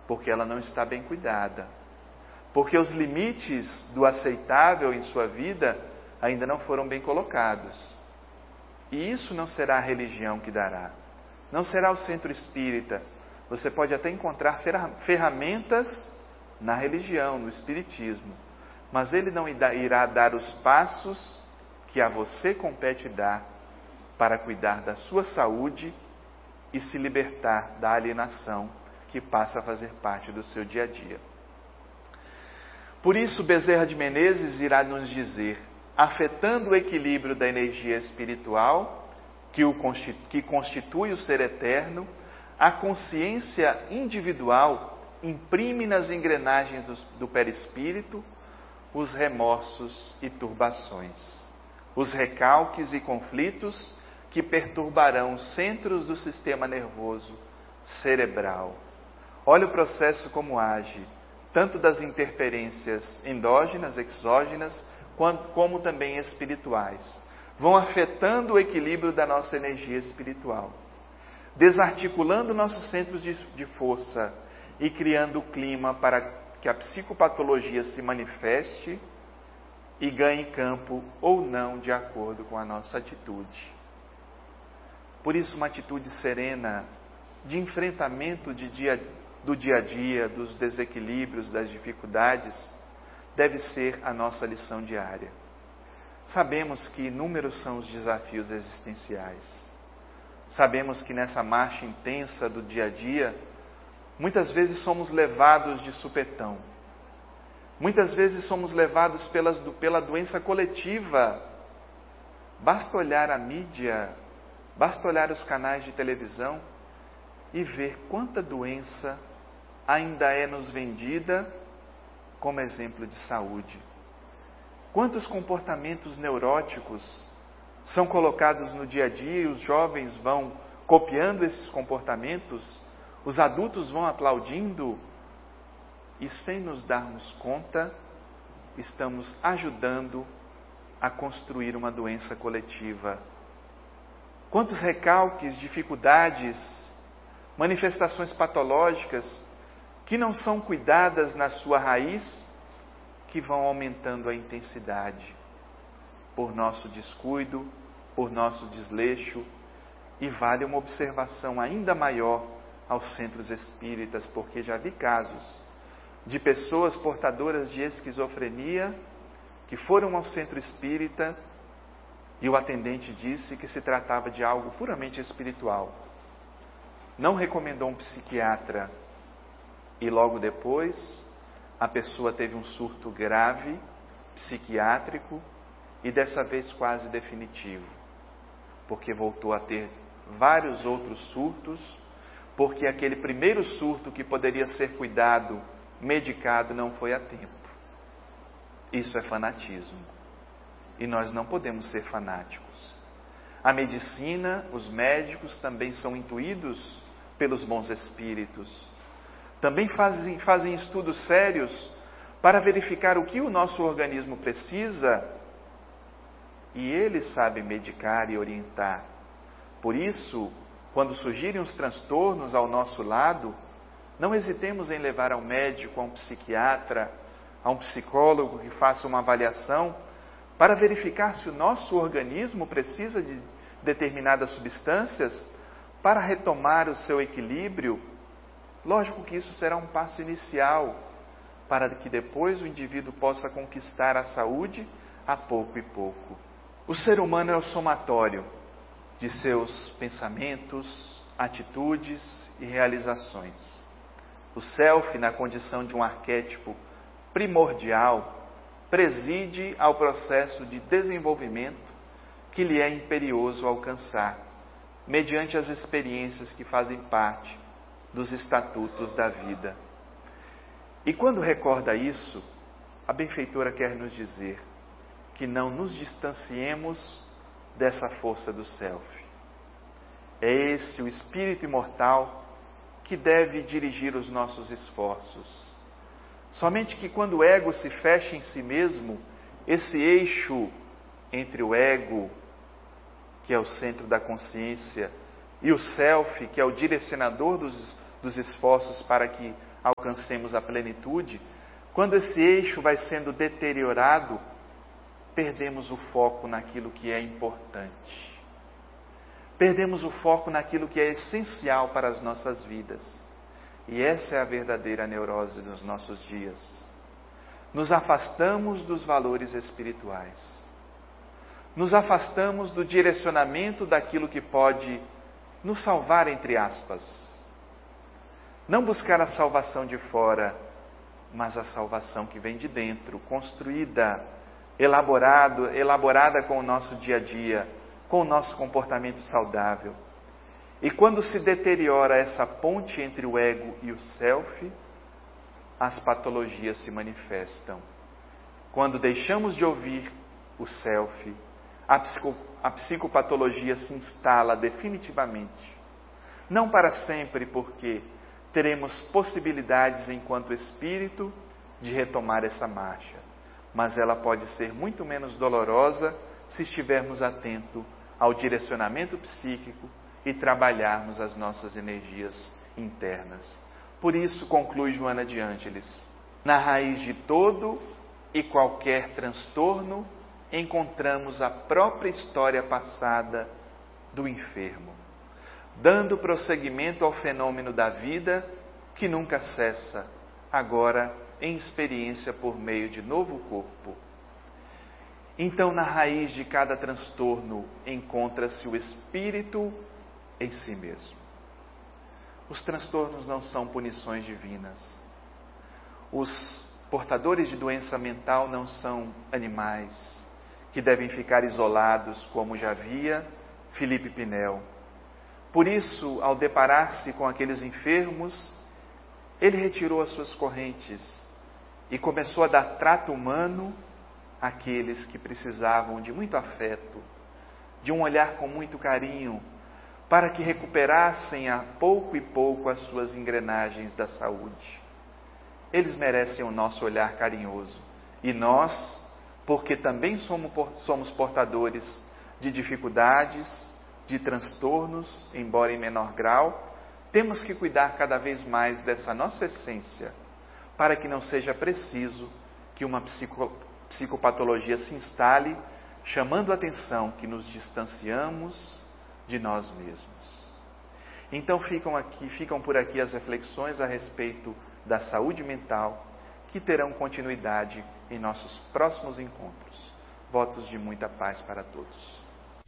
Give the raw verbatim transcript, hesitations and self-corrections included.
porque ela não está bem cuidada. Porque os limites do aceitável em sua vida ainda não foram bem colocados. E isso não será a religião que dará. Não será o centro espírita. Você pode até encontrar ferramentas na religião, no espiritismo. Mas ele não irá dar os passos que a você compete dar para cuidar da sua saúde e se libertar da alienação que passa a fazer parte do seu dia a dia. Por isso, Bezerra de Menezes irá nos dizer, afetando o equilíbrio da energia espiritual, que, o constitu, que constitui o ser eterno, a consciência individual imprime nas engrenagens do, do perispírito os remorsos e turbações, os recalques e conflitos que perturbarão os centros do sistema nervoso cerebral. Olha o processo como age, tanto das interferências endógenas, exógenas, como também espirituais. Vão afetando o equilíbrio da nossa energia espiritual, desarticulando nossos centros de, de força e criando o clima para que a psicopatologia se manifeste e ganhe campo ou não de acordo com a nossa atitude. Por isso, uma atitude serena de enfrentamento de dia, do dia a dia, dos desequilíbrios, das dificuldades, deve ser a nossa lição diária. Sabemos que inúmeros são os desafios existenciais. Sabemos que nessa marcha intensa do dia a dia, muitas vezes somos levados de supetão. Muitas vezes somos levados pelas, pela doença coletiva. Basta olhar a mídia, basta olhar os canais de televisão e ver quanta doença ainda é nos vendida como exemplo de saúde. Quantos comportamentos neuróticos são colocados no dia a dia e os jovens vão copiando esses comportamentos, os adultos vão aplaudindo e, sem nos darmos conta, estamos ajudando a construir uma doença coletiva. Quantos recalques, dificuldades, manifestações patológicas que não são cuidadas na sua raiz, que vão aumentando a intensidade por nosso descuido, por nosso desleixo, e vale uma observação ainda maior aos centros espíritas, porque já vi casos de pessoas portadoras de esquizofrenia que foram ao centro espírita e o atendente disse que se tratava de algo puramente espiritual. Não recomendou um psiquiatra e logo depois a pessoa teve um surto grave, psiquiátrico e dessa vez quase definitivo, porque voltou a ter vários outros surtos, porque aquele primeiro surto que poderia ser cuidado, medicado, não foi a tempo. Isso é fanatismo. E nós não podemos ser fanáticos. A medicina, os médicos também são intuídos pelos bons espíritos. Também fazem, fazem estudos sérios para verificar o que o nosso organismo precisa e eles sabem medicar e orientar. Por isso, quando surgirem os transtornos ao nosso lado, não hesitemos em levar ao médico, a um psiquiatra, a um psicólogo que faça uma avaliação para verificar se o nosso organismo precisa de determinadas substâncias para retomar o seu equilíbrio. Lógico que isso será um passo inicial para que depois o indivíduo possa conquistar a saúde a pouco e pouco. O ser humano é o somatório de seus pensamentos, atitudes e realizações. O self, na condição de um arquétipo primordial, preside ao processo de desenvolvimento que lhe é imperioso alcançar, mediante as experiências que fazem parte dos estatutos da vida. E quando recorda isso, a benfeitora quer nos dizer que não nos distanciemos dessa força do self. É esse o espírito imortal que deve dirigir os nossos esforços. Somente que quando o ego se fecha em si mesmo, esse eixo entre o ego, que é o centro da consciência, e o self, que é o direcionador dos, dos esforços para que alcancemos a plenitude, quando esse eixo vai sendo deteriorado, perdemos o foco naquilo que é importante. Perdemos o foco naquilo que é essencial para as nossas vidas. E essa é a verdadeira neurose dos nossos dias. Nos afastamos dos valores espirituais. Nos afastamos do direcionamento daquilo que pode nos salvar, entre aspas. Não buscar a salvação de fora, mas a salvação que vem de dentro, construída, elaborado, elaborada com o nosso dia a dia, com o nosso comportamento saudável. E quando se deteriora essa ponte entre o ego e o self, as patologias se manifestam. Quando deixamos de ouvir o self, a, psico, a psicopatologia se instala definitivamente. Não para sempre, porque teremos possibilidades enquanto espírito de retomar essa marcha. Mas ela pode ser muito menos dolorosa se estivermos atentos ao direcionamento psíquico e trabalharmos as nossas energias internas. Por isso, conclui Joana de Ângeles, na raiz de todo e qualquer transtorno, encontramos a própria história passada do enfermo, dando prosseguimento ao fenômeno da vida que nunca cessa, agora em experiência por meio de novo corpo. Então, na raiz de cada transtorno encontra-se o espírito em si mesmo. Os transtornos não são punições divinas. Os portadores de doença mental não são animais que devem ficar isolados, como já via Felipe Pinel. Por isso, ao deparar-se com aqueles enfermos, ele retirou as suas correntes e começou a dar trato humano àqueles que precisavam de muito afeto, de um olhar com muito carinho, para que recuperassem a pouco e pouco as suas engrenagens da saúde. Eles merecem o nosso olhar carinhoso. E nós, porque também somos, somos portadores de dificuldades, de transtornos, embora em menor grau, temos que cuidar cada vez mais dessa nossa essência, para que não seja preciso que uma psico, psicopatologia se instale, chamando a atenção que nos distanciamos de nós mesmos. Então ficam aqui, ficam por aqui as reflexões a respeito da saúde mental, que terão continuidade em nossos próximos encontros. Votos de muita paz para todos.